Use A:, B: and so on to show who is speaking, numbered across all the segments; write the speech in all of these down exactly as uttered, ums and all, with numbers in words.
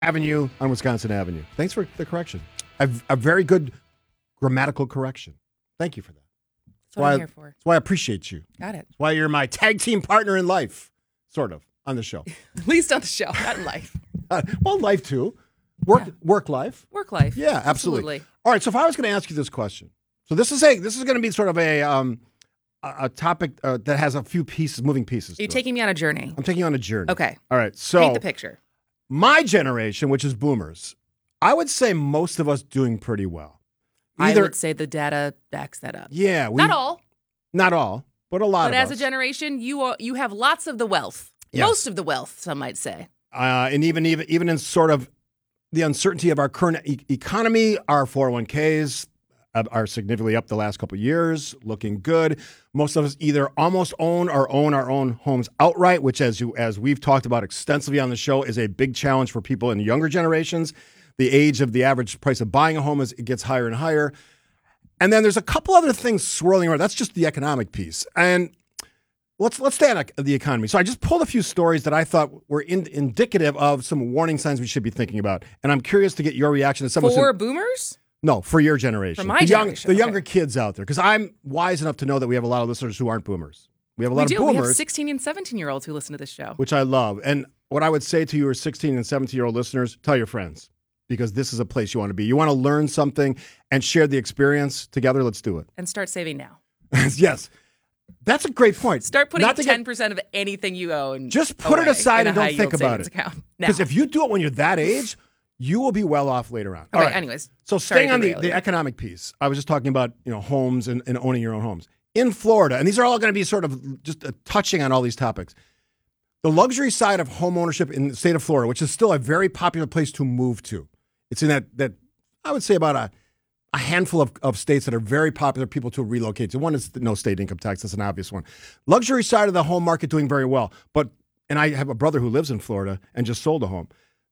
A: Avenue on Wisconsin Avenue. Thanks for the correction. A, a very good grammatical correction. Thank you for that.
B: That's what I'm here for.
A: That's why I appreciate you.
B: Got it.
A: That's why you're my tag team partner in life, sort of, on the show.
B: At least on the show, not in life.
A: Uh, well, life too. Work,
B: Yeah.
A: work life.
B: Work life.
A: Yeah, absolutely.
B: Absolutely.
A: All right. So if I was going to ask you this question, so this is a this is going to be sort of a um a, a topic uh, that has a few pieces, moving pieces.
B: Are you
A: to
B: taking
A: it.
B: me on a journey?
A: I'm taking you on a journey.
B: Okay.
A: All right. So
B: Paint the picture.
A: my generation, which is boomers, I would say most of us doing pretty well.
B: I would say the data backs that up.
A: Yeah. We,
B: Not all,
A: Not all, but a lot
B: but
A: of
B: as
A: us.
B: a generation, you are, you have lots of the wealth.
A: Yes.
B: Most of the wealth, some might say.
A: Uh, and even even even in sort of the uncertainty of our current e- economy, our four oh one k's are significantly up the last couple of years, looking good. Most of us either almost own or own our own homes outright, which, as you as we've talked about extensively on the show, is a big challenge for people in younger generations. The age of the average price of buying a home is it gets higher and higher. And then there's a couple other things swirling around. That's just the economic piece. And let's let's stay on the economy. So I just pulled a few stories that I thought were in, indicative of some warning signs we should be thinking about. And I'm curious to get your reaction to some of
B: For
A: some,
B: boomers?
A: No, for your generation.
B: For my
A: the young,
B: generation,
A: The
B: okay.
A: younger kids out there. Because I'm wise enough to know that we have a lot of listeners who aren't boomers. We have a lot
B: We
A: of
B: do. We
A: boomers,
B: have sixteen and seventeen-year-olds who listen to this show.
A: which I love. And what I would say to your sixteen and seventeen-year-old listeners, tell your friends. Because this is a place you want to be. You want to learn something and share the experience together. Let's do it.
B: And start saving now.
A: Yes. That's a great point.
B: Start putting
A: Not to get-
B: ten percent of anything you own
A: Just put it
B: away
A: aside
B: in a
A: and don't
B: high-yield
A: think about
B: savings
A: it.
B: account now.
A: Because if you do it when you're that age, you will be well off later on. All
B: Okay,
A: right.
B: anyways.
A: So
B: sorry
A: staying
B: to
A: on the,
B: derail
A: the
B: you.
A: economic piece, I was just talking about, you know, homes and, and owning your own homes. In Florida, and these are all going to be sort of just uh, touching on all these topics. The luxury side of home ownership in the state of Florida, which is still a very popular place to move to. It's in that, that I would say about a, a handful of, of states that are very popular people to relocate to. One is no state income tax. That's an obvious one. Luxury side of the home market doing very well. But, and I have a brother who lives in Florida and just sold a home.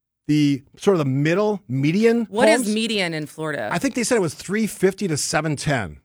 A: The sort of the middle median
B: What
A: homes,
B: is median in Florida?
A: I think they said it was three fifty to seven ten,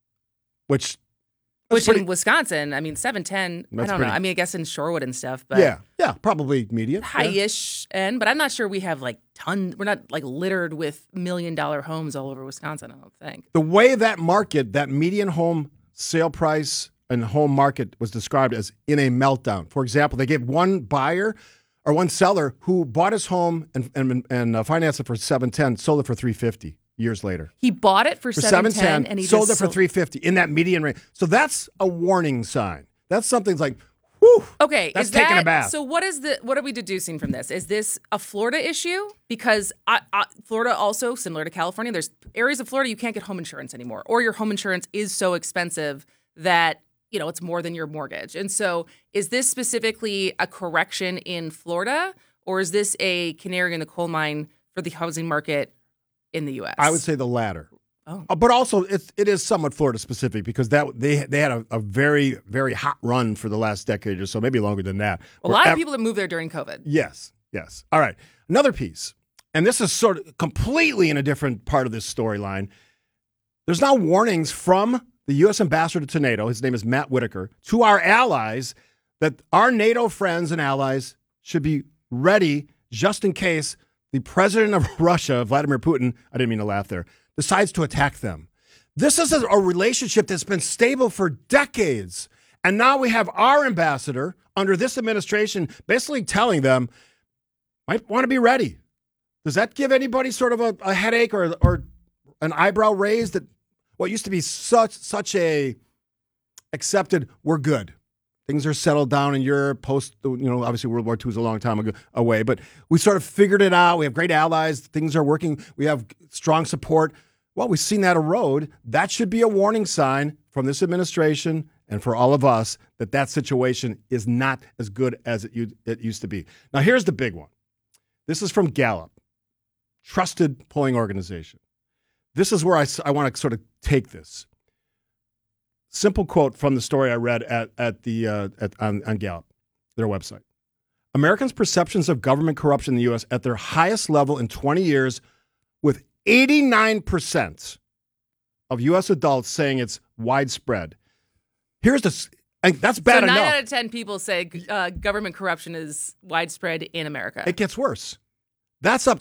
A: which
B: Which
A: pretty-
B: in Wisconsin, I mean, seven ten, I
A: That's
B: don't
A: pretty-
B: know. I mean, I guess in Shorewood and stuff, but
A: yeah, yeah, probably median. Yeah.
B: high-ish end. But I'm not sure we have like ton. We're not like littered with million-dollar homes all over Wisconsin, I don't think.
A: The way that market, that median home sale price and home market was described as in a meltdown. For example, they gave one buyer or one seller who bought his home and and, and uh, financed it for seven ten, sold it for three fifty years later.
B: He bought it for,
A: For
B: seven
A: seven ten,
B: ten, and he
A: sold
B: just
A: it for three fifty in that median range. So that's a warning sign. That's something's like, whew.
B: Okay,
A: That's
B: is
A: taking
B: that,
A: a bath.
B: So what is the what are we deducing from this? Is this a Florida issue? Because I, I, Florida also similar to California, there's areas of Florida you can't get home insurance anymore, or your home insurance is so expensive that you know it's more than your mortgage. And so, is this specifically a correction in Florida, or is this a canary in the coal mine for the housing market in the U S?
A: I would say the latter.
B: Oh.
A: Uh, But also, it's, it is somewhat Florida specific because that they they had a, a very, very hot run for the last decade or so, maybe longer than that.
B: a lot
A: Where
B: of people that moved there during COVID.
A: Yes, yes. All right. Another piece, and this is sort of completely in a different part of this storyline. There's now warnings from the U S ambassador to NATO, his name is Matt Whitaker, to our allies that our NATO friends and allies should be ready just in case the president of Russia, Vladimir Putin, I didn't mean to laugh there, decides to attack them. This is a, a relationship that's been stable for decades. And now we have our ambassador under this administration basically telling them, might want to be ready. Does that give anybody sort of a, a headache or, or an eyebrow raise that what used to be such such a accepted, we're good. Things are settled down in Europe post, you know, obviously World War Two is a long time ago, away, but we sort of figured it out. We have great allies. Things are working. We have strong support. Well, we've seen that erode. That should be a warning sign from this administration and for all of us that that situation is not as good as it, u- it used to be. Now, here's the big one. This is from Gallup, trusted polling organization. This is where I, s- I want to sort of take this. Simple quote from the story I read at, at the uh, at, on, on Gallup, their website. Americans' perceptions of government corruption in the U S at their highest level in twenty years, with eighty-nine percent of U S adults saying it's widespread. Here's the, and that's bad
B: so nine
A: enough.
B: out of ten people say uh, government corruption is widespread in America.
A: It gets worse. That's up